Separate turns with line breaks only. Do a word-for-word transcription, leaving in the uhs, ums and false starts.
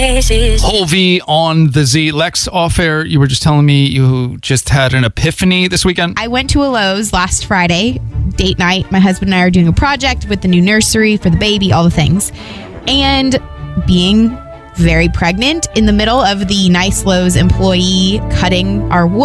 Whole V on the Z. Lex, off air, you were just telling me you just had an epiphany this weekend.
I went to a Lowe's last Friday, date night. My husband and I are doing a project with the new nursery for the baby, all the things. And being very pregnant in the middle of the Nice Lowe's employee cutting our wood.